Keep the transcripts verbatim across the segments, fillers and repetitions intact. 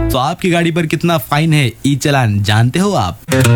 तो आपकी गाड़ी पर कितना फाइन है ई चालान जानते हो आप?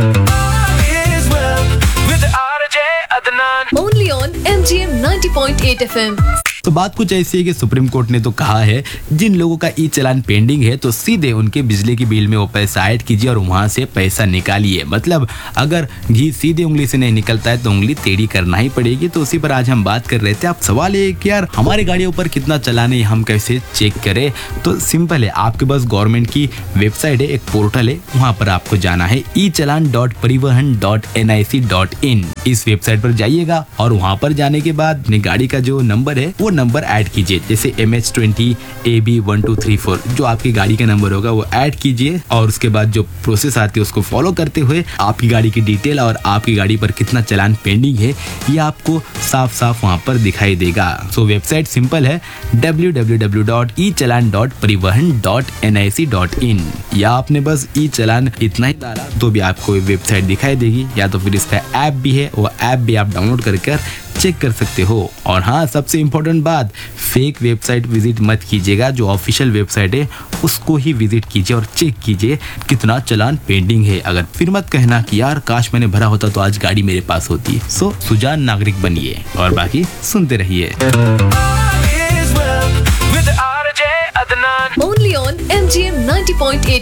Only on M G M ninety point eight F M. तो बात कुछ ऐसी है कि सुप्रीम कोर्ट ने तो कहा है जिन लोगों का ई चालान पेंडिंग है तो सीधे उनके बिजली की बिल में वो पैसा ऐड कीजिए और वहां से पैसा निकालिए। मतलब अगर घी सीधे उंगली से नहीं निकलता है तो उंगली टेढ़ी करना ही पड़ेगी। तो उसी पर आज हम बात कर रहे थे। अब सवाल ये कि यार हमारी गाड़ियों पर कितना चालान है हम कैसे चेक करें? तो सिंपल है, आपके पास गवर्नमेंट की वेबसाइट है, एक पोर्टल है, वहाँ पर आपको जाना है ई चालान डॉट परिवहन dot N I C dot in. इस वेबसाइट पर जाइएगा और वहाँ पर जाने के बाद अपनी गाड़ी का जो नंबर है वो नंबर ऐड कीजिए, जैसे M H twenty A B one two three four जो आपकी गाड़ी का नंबर होगा वो ऐड कीजिए और उसके बाद जो प्रोसेस आती है उसको फॉलो करते हुए आपकी गाड़ी की डिटेल और आपकी गाड़ी पर कितना चालान पेंडिंग है ये आपको साफ साफ वहाँ पर दिखाई देगा। सो वेबसाइट सिंपल है W W W dot E चालान डॉट परिवहन dot N I C dot in. या आपने बस ई चालान इतना ही डाला तो भी आपको वेबसाइट दिखाई देगी, या तो फिर इसका ऐप भी है, वो ऐप भी आप डाउनलोड करके चेक कर सकते हो। और हाँ, सबसे इम्पोर्टेंट बात, फेक वेबसाइट विजिट मत कीजिएगा, जो ऑफिशियल वेबसाइट है उसको ही विजिट कीजिए और चेक कीजिए कितना चालान पेंडिंग है। अगर फिर मत कहना कि यार काश मैंने भरा होता तो आज गाड़ी मेरे पास होती। सो सुजान नागरिक बनिए और बाकी सुनते रहिए। Only on M G M ninety point eight